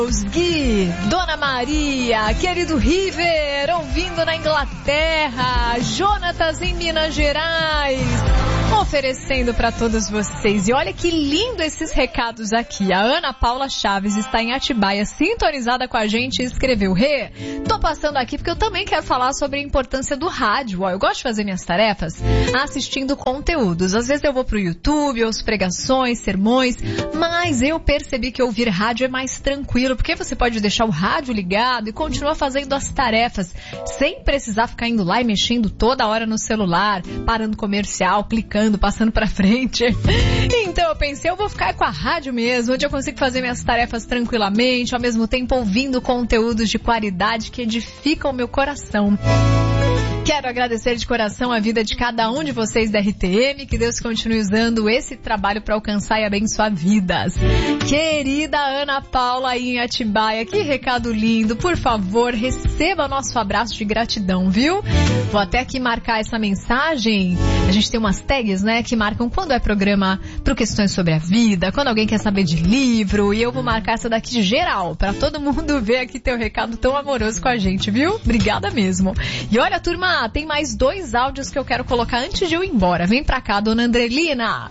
Gui, Dona Maria, querido River, ouvindo na Inglaterra, Jonatas em Minas Gerais, oferecendo para todos vocês. E olha que lindo esses recados aqui. A Ana Paula Chaves está em Atibaia, sintonizada com a gente e escreveu: Rê, tô passando aqui porque eu também quero falar sobre a importância do rádio. Eu gosto de fazer minhas tarefas assistindo conteúdos. Às vezes eu vou pro YouTube, ouço pregações, sermões, mas eu percebi que ouvir rádio é mais tranquilo, porque você pode deixar o rádio ligado e continuar fazendo as tarefas sem precisar ficar indo lá e mexendo toda hora no celular, parando comercial, clicando, passando pra frente. Então eu pensei, eu vou ficar com a rádio mesmo, onde eu consigo fazer minhas tarefas tranquilamente, ao mesmo tempo ouvindo conteúdos de qualidade que edificam o meu coração. Quero agradecer de coração a vida de cada um de vocês da RTM, que Deus continue usando esse trabalho para alcançar e abençoar vidas. Querida Ana Paula aí em Atibaia, que recado lindo, por favor, receba nosso abraço de gratidão, viu? Vou até aqui marcar essa mensagem, a gente tem umas tags, né, que marcam quando é programa pro Questões sobre a Vida, quando alguém quer saber de livro, e eu vou marcar essa daqui de geral, para todo mundo ver aqui teu recado tão amoroso com a gente, viu? Obrigada mesmo. E olha, turma, tem mais 2 áudios que eu quero colocar antes de eu ir embora. Vem pra cá, Dona Andrelina.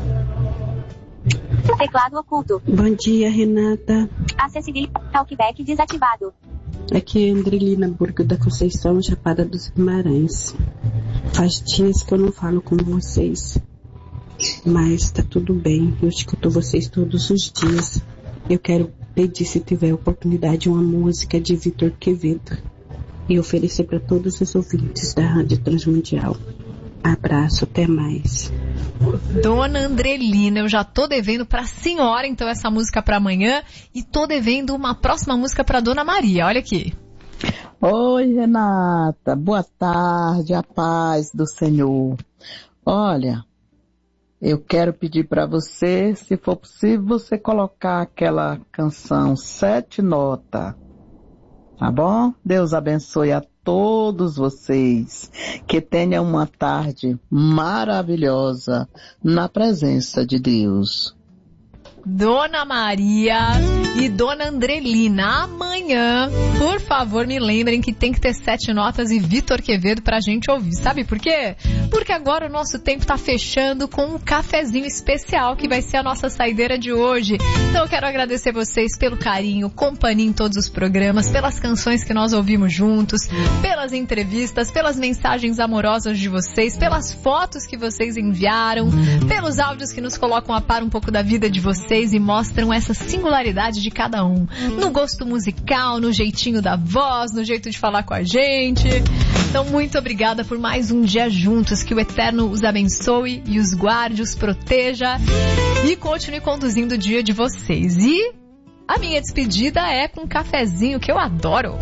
Teclado oculto. Bom dia, Renata. Acessibilidade talkback desativado. Aqui é Andrelina Burgo da Conceição, Chapada dos Guimarães. Faz dias que eu não falo com vocês, mas tá tudo bem. Eu escuto vocês todos os dias. Eu quero pedir, se tiver oportunidade, uma música de Vitor Quevedo e oferecer para todos os ouvintes da Rádio Transmundial. Abraço, até mais. Dona Andrelina, eu já tô devendo pra senhora, então, essa música pra amanhã, e tô devendo uma próxima música pra Dona Maria, olha aqui. Oi, Renata, boa tarde, a paz do Senhor. Olha, eu quero pedir pra você, se for possível, você colocar aquela canção 7 Notas. Tá bom? Deus abençoe a todos vocês. Que tenham uma tarde maravilhosa na presença de Deus. Dona Maria e Dona Andrelina, amanhã, por favor, me lembrem que tem que ter 7 Notas e Vitor Quevedo pra gente ouvir. Sabe por quê? Porque agora o nosso tempo tá fechando com um cafezinho especial que vai ser a nossa saideira de hoje. Então eu quero agradecer vocês pelo carinho, companhia em todos os programas, pelas canções que nós ouvimos juntos, pelas entrevistas, pelas mensagens amorosas de vocês, pelas fotos que vocês enviaram, pelos áudios que nos colocam a par um pouco da vida de vocês e mostram essa singularidade de cada um, no gosto musical, no jeitinho da voz, no jeito de falar com a gente. Então, muito obrigada por mais um dia juntos, que o Eterno os abençoe e os guarde, os proteja e continue conduzindo o dia de vocês. E a minha despedida é com um cafezinho que eu adoro.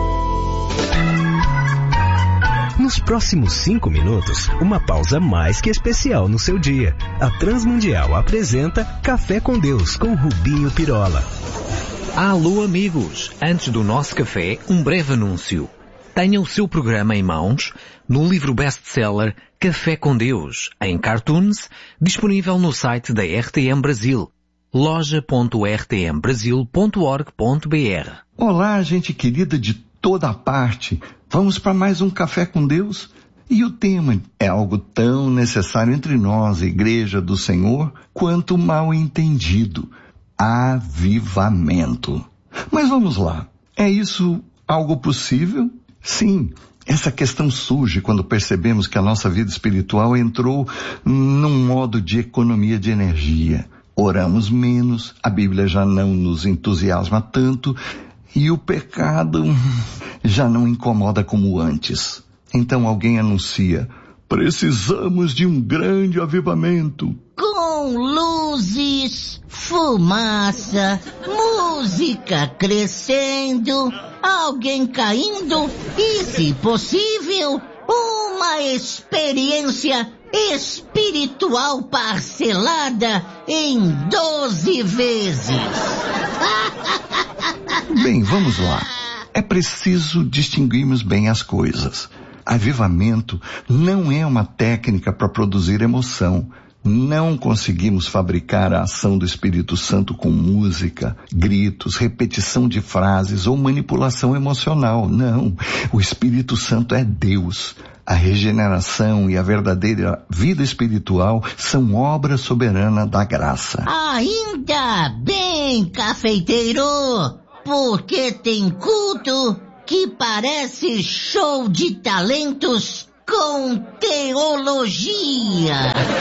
Nos próximos 5 minutos, uma pausa mais que especial no seu dia. A Transmundial apresenta Café com Deus com Rubinho Pirola. Alô amigos, antes do nosso café, um breve anúncio. Tenha o seu programa em mãos no livro best-seller Café com Deus, em cartoons, disponível no site da RTM Brasil, loja.rtmbrasil.org.br. Olá, gente querida de toda a parte. Vamos para mais um Café com Deus? E o tema é algo tão necessário entre nós, Igreja do Senhor, quanto mal entendido: avivamento. Mas vamos lá. É isso algo possível? Sim. Essa questão surge quando percebemos que a nossa vida espiritual entrou num modo de economia de energia. Oramos menos, a Bíblia já não nos entusiasma tanto, e o pecado já não incomoda como antes. Então alguém anuncia: precisamos de um grande avivamento. Com luzes, fumaça, música crescendo, alguém caindo e, se possível, uma experiência espiritual parcelada em 12 vezes. Bem, vamos lá. É preciso distinguirmos bem as coisas. Avivamento não é uma técnica para produzir emoção. Não conseguimos fabricar a ação do Espírito Santo com música, gritos, repetição de frases ou manipulação emocional. Não, o Espírito Santo é Deus. A regeneração e a verdadeira vida espiritual são obra soberana da graça. Ainda bem, cafeiteiro, porque tem culto que parece show de talentos com teologia.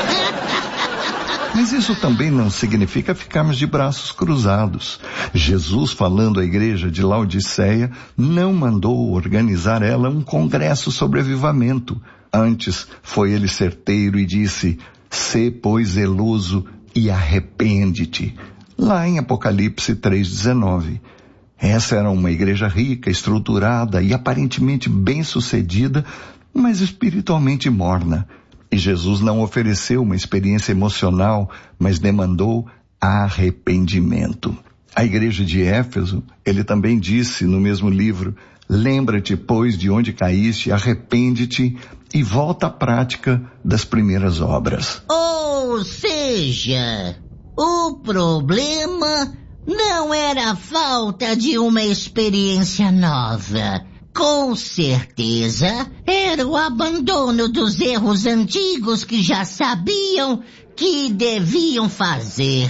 Mas isso também não significa ficarmos de braços cruzados. Jesus, falando à igreja de Laodiceia, não mandou organizar ela um congresso sobre avivamento. Antes, foi ele certeiro e disse: "Sê, pois, zeloso e arrepende-te." Lá em Apocalipse 3:19. Essa era uma igreja rica, estruturada e aparentemente bem-sucedida, mas espiritualmente morna. E Jesus não ofereceu uma experiência emocional, mas demandou arrependimento. A igreja de Éfeso, ele também disse no mesmo livro: "Lembra-te, pois, de onde caíste, arrepende-te e volta à prática das primeiras obras." Ou seja, o problema não era a falta de uma experiência nova. Com certeza, era o abandono dos erros antigos que já sabiam que deviam fazer.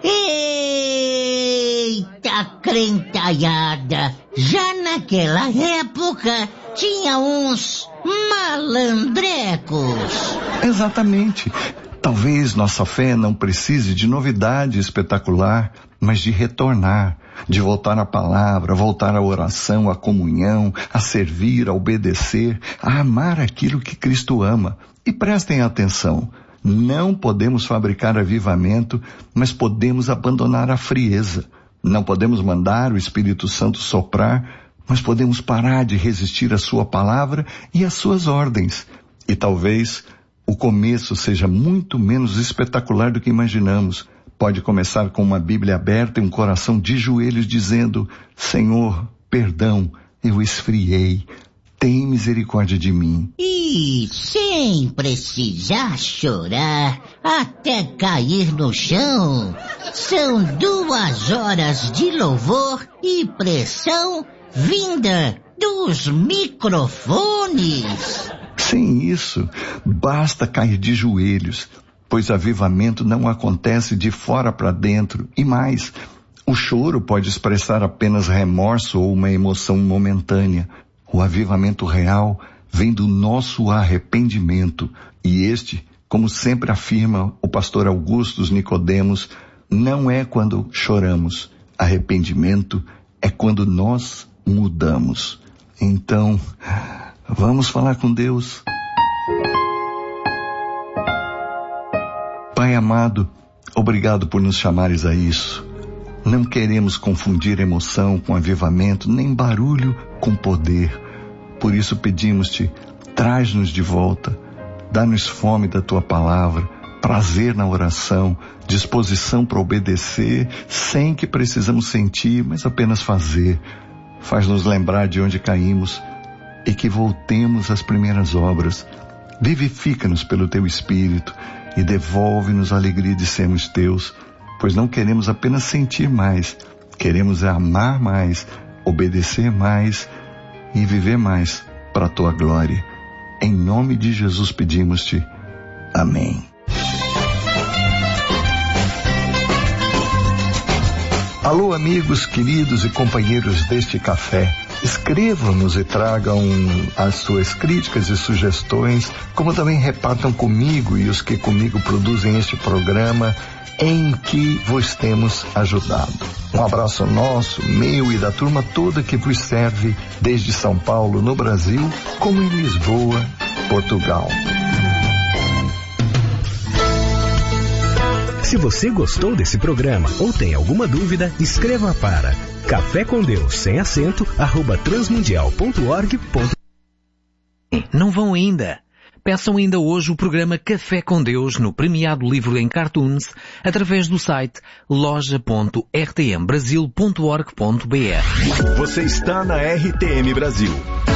Eita crentalhada! Já naquela época, tinha uns malandrecos. Exatamente. Talvez nossa fé não precise de novidade espetacular, mas de retornar, de voltar à palavra, voltar à oração, à comunhão, a servir, a obedecer, a amar aquilo que Cristo ama. E prestem atenção, não podemos fabricar avivamento, mas podemos abandonar a frieza. Não podemos mandar o Espírito Santo soprar, mas podemos parar de resistir à sua palavra e às suas ordens. E talvez o começo seja muito menos espetacular do que imaginamos. Pode começar com uma Bíblia aberta e um coração de joelhos dizendo: "Senhor, perdão, eu esfriei. Tem misericórdia de mim." E sem precisar chorar até cair no chão. São 2 horas de louvor e pressão vinda dos microfones. Sem isso, basta cair de joelhos, pois avivamento não acontece de fora para dentro. E mais, o choro pode expressar apenas remorso ou uma emoção momentânea. O avivamento real vem do nosso arrependimento. E este, como sempre afirma o pastor Augustus Nicodemos, não é quando choramos. Arrependimento é quando nós mudamos. Então, vamos falar com Deus. Pai amado, obrigado por nos chamares a isso. Não queremos confundir emoção com avivamento, nem barulho com poder. Por isso pedimos-te, traz-nos de volta, dá-nos fome da tua palavra, prazer na oração, disposição para obedecer, sem que precisamos sentir, mas apenas fazer. Faz-nos lembrar de onde caímos e que voltemos às primeiras obras. Vivifica-nos pelo teu Espírito e devolve-nos a alegria de sermos teus, pois não queremos apenas sentir mais, queremos amar mais, obedecer mais e viver mais para a tua glória. Em nome de Jesus pedimos-te. Amém. Alô, amigos, queridos e companheiros deste café. Escrevam-nos e tragam as suas críticas e sugestões, como também repartam comigo e os que comigo produzem este programa em que vos temos ajudado. Um abraço nosso, meu e da turma toda que vos serve desde São Paulo, no Brasil, como em Lisboa, Portugal. Se você gostou desse programa ou tem alguma dúvida, escreva para Café com Deus, sem acento, @transmundial.org. Não vão ainda? Peçam ainda hoje o programa Café com Deus no premiado livro em cartoons através do site loja.rtmbrasil.org.br. Você está na RTM Brasil.